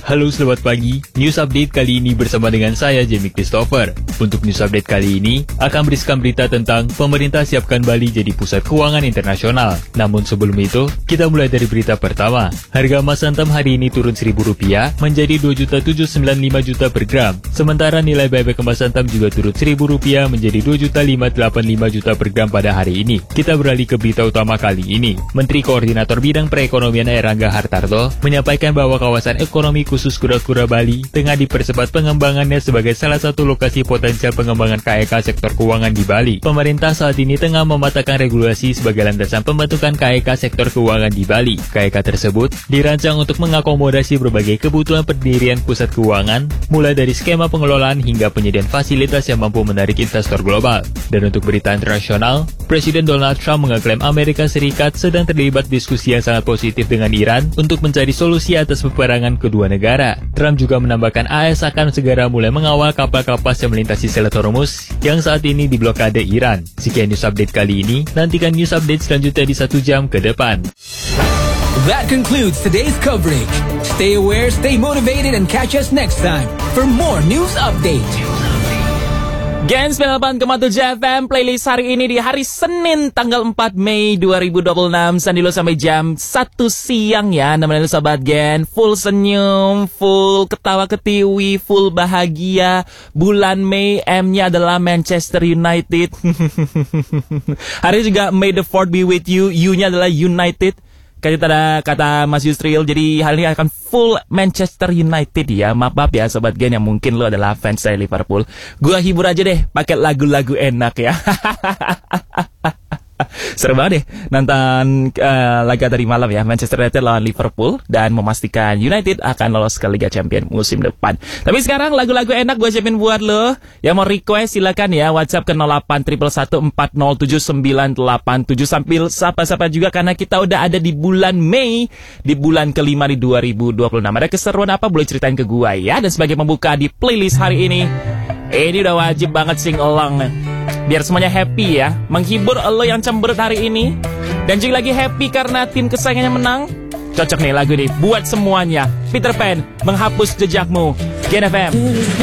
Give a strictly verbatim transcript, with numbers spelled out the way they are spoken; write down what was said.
Halo selamat pagi, News Update kali ini bersama dengan saya Jamie Christopher. Untuk News Update kali ini akan berisikan berita tentang pemerintah siapkan Bali jadi pusat keuangan internasional. Namun sebelum itu, kita mulai dari berita pertama. Harga emas Antam hari ini turun seribu rupiah menjadi dua juta tujuh ratus sembilan puluh lima juta per gram. Sementara nilai buyback emas Antam juga turun seribu rupiah menjadi dua juta lima ratus delapan puluh lima juta per gram pada hari ini. Kita beralih ke berita utama kali ini. Menteri Koordinator Bidang Perekonomian Airlangga Hartarto menyampaikan bahwa kawasan ekonomi khusus Kura-Kura Bali tengah dipercepat pengembangannya sebagai salah satu lokasi potensial pengembangan K E K sektor keuangan di Bali. Pemerintah saat ini tengah mematangkan regulasi sebagai landasan pembentukan K E K sektor keuangan di Bali. K E K tersebut dirancang untuk mengakomodasi berbagai kebutuhan pendirian pusat keuangan, mulai dari skema pengelolaan hingga penyediaan fasilitas yang mampu menarik investor global. Dan untuk berita internasional, Presiden Donald Trump mengeklaim Amerika Serikat sedang terlibat diskusi yang sangat positif dengan Iran untuk mencari solusi atas peperangan kedua negara. Trump juga menambahkan A S akan segera mulai mengawal kapal kapas yang melintasi Selat Hormuz yang saat ini diblokade Iran. Sekian news update kali ini, nantikan news update selanjutnya di satu jam ke depan. That concludes today's coverage. Stay aware, stay motivated, and catch us next time for more news update. Gen sembilan puluh delapan koma tujuh F M playlist hari ini di hari Senin tanggal empat Mei dua ribu dua puluh enam Sandi lo sampai jam satu siang ya. Nemenin lo sobat Gen, full senyum, full ketawa ketiwi, full bahagia. Bulan Mei M-nya adalah Manchester United. Hari ini juga May the fourth be with you, U-nya adalah United. Kata kata Mas Yusril, jadi hal ini akan full Manchester United ya. Maaf, maaf ya sobat Gen yang mungkin lo adalah fans dari Liverpool. Gua hibur aja deh pakai lagu-lagu enak ya. Seru banget deh nonton uh, laga tadi malam ya, Manchester United lawan Liverpool dan memastikan United akan lolos ke Liga Champions musim depan. Tapi sekarang lagu-lagu enak gue siapin buat lo. Yang mau request silakan ya, WhatsApp ke nol delapan satu satu empat nol tujuh sembilan delapan tujuh sambil sapa-sapa juga karena kita udah ada di bulan Mei, di bulan kelima di dua ribu dua puluh enam. Ada keseruan apa boleh ceritain ke gue ya. Dan sebagai pembuka di playlist hari ini, ini udah wajib banget sing along biar semuanya happy ya, menghibur lo yang cemberut hari ini. Dan juga lagi happy karena tim kesayangannya menang. Cocok nih lagu nih buat semuanya. Peter Pan, Menghapus Jejakmu, Gen F M.